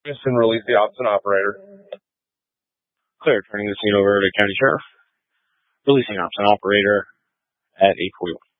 And release the option operator. Clear. Turning the scene over to County Sheriff. Releasing option operator at 8:41.